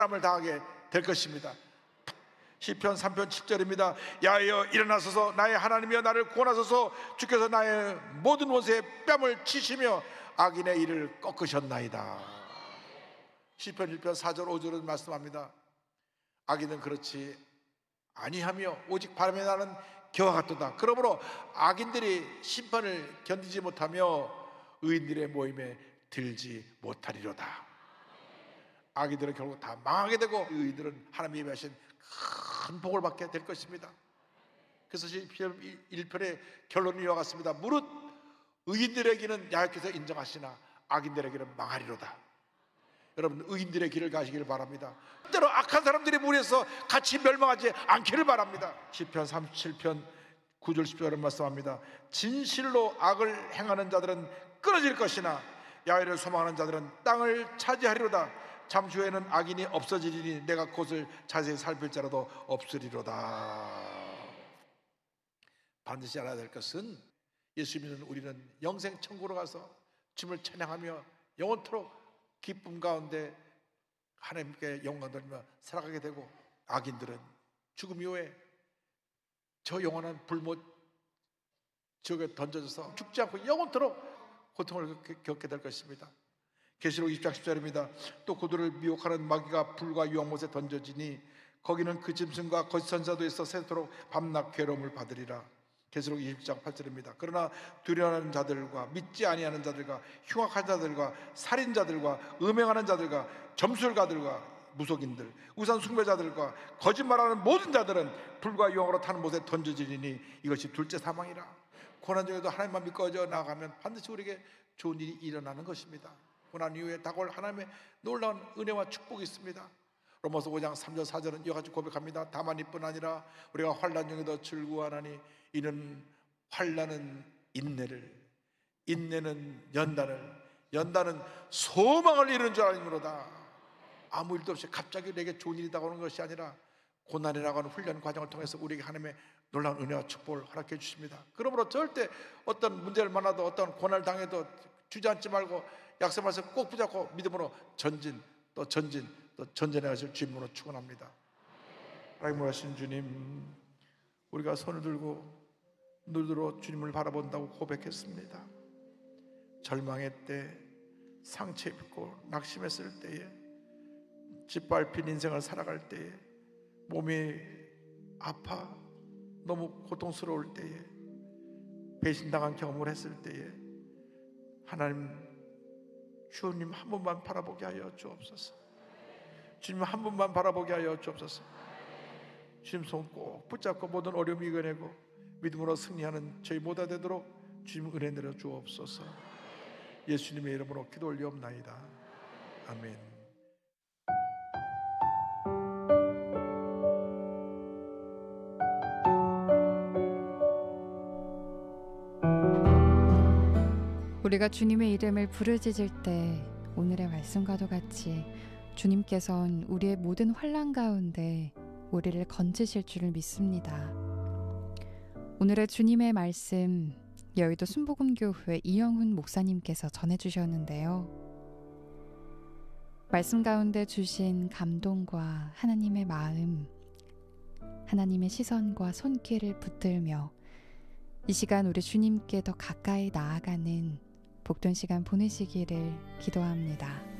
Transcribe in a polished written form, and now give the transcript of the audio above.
사람을 당하게 될 것입니다. 시편 3편 7절입니다. 야여 일어나소서, 나의 하나님이여 나를 구원하소서. 주께서 나의 모든 원수의 뺨을 치시며 악인의 일을 꺾으셨나이다. 시편 1편 4절 5절은 말씀합니다. 악인은 그렇지 아니하며 오직 바람에 나는 겨와 같도다. 그러므로 악인들이 심판을 견디지 못하며 의인들의 모임에 들지 못하리로다. 악인들은 결국 다 망하게 되고 의인들은 하나님이 예비하신 큰 복을 받게 될 것입니다. 그래서 시편 1편의 결론이 이와 같습니다. 무릇 의인들에게는 야훼께서 인정하시나 악인들에게는 망하리로다. 여러분, 의인들의 길을 가시기를 바랍니다. 때로 악한 사람들이 무리해서 같이 멸망하지 않기를 바랍니다. 시편 37편 9절 10절은 말씀합니다. 진실로 악을 행하는 자들은 끊어질 것이나 야훼를 소망하는 자들은 땅을 차지하리로다. 잠시 후에는 악인이 없어지리니 내가 그것을 자세히 살필지라도 없으리로다. 반드시 알아야 될 것은 예수 믿는 우리는 영생 천국으로 가서 주님을 찬양하며 영원토록 기쁨 가운데 하나님께 영광 돌리며 살아가게 되고, 악인들은 죽음 이후에 저 영원한 불못 지옥에 던져져서 죽지 않고 영원토록 고통을 겪게 될 것입니다. 계시록 20장 10절입니다. 또 그들을 미혹하는 마귀가 불과 유황못에 던져지니 거기는 그 짐승과 거짓 선자도 있어 새도록 밤낮 괴로움을 받으리라. 계시록 20장 8절입니다. 그러나 두려워하는 자들과 믿지 아니하는 자들과 흉악한 자들과 살인자들과 음행하는 자들과 점술가들과 무속인들, 우상 숭배자들과 거짓말하는 모든 자들은 불과 유황으로 타는 못에 던져지리니 이것이 둘째 사망이라. 고난 중에도 하나님만 믿고 나아가면 반드시 우리에게 좋은 일이 일어나는 것입니다. 고난 이후에 다가올 하나님의 놀라운 은혜와 축복이 있습니다. 로마서 5장 3절 4절은 이와 같이 고백합니다. 다만 이뿐 아니라 우리가 환난 중에도 즐거워하나니 이는 환난은 인내를, 인내는 연단을, 연단은 소망을 이루는 줄 아니므로다. 아무 일도 없이 갑자기 내게 좋은 일이 다가오는 것이 아니라 고난이라고 하는 훈련 과정을 통해서 우리에게 하나님의 놀라운 은혜와 축복을 허락해 주십니다. 그러므로 절대 어떤 문제를 만나도 어떤 고난을 당해도 주저앉지 말고 약속 말씀 꼭 붙잡고 믿음으로 전진 또 전진해 가실 주님으로 축원합니다. 하나님 하신 주님, 우리가 손을 들고 눈으로 주님을 바라본다고 고백했습니다. 절망의 때, 상처 입고 낙심했을 때에, 짓밟힌 인생을 살아갈 때에, 몸이 아파 너무 고통스러울 때에, 배신당한 경험을 했을 때에 하나님, 주님 한 번만 바라보게 하여 주옵소서. 주님 한 번만 바라보게 하여 주옵소서. 주님 손 꼭 붙잡고 모든 어려움 이겨내고 믿음으로 승리하는 저희 모두 되도록 주님 은혜 내려 주옵소서. 예수님의 이름으로 기도 올리옵나이다. 아멘. 우리가 주님의 이름을 부르짖을 때 오늘의 말씀과도 같이 주님께서는 우리의 모든 환난 가운데 우리를 건지실 줄을 믿습니다. 오늘의 주님의 말씀, 여의도 순복음교회 이영훈 목사님께서 전해주셨는데요. 말씀 가운데 주신 감동과 하나님의 마음, 하나님의 시선과 손길을 붙들며 이 시간 우리 주님께 더 가까이 나아가는 복된 시간 보내시기를 기도합니다.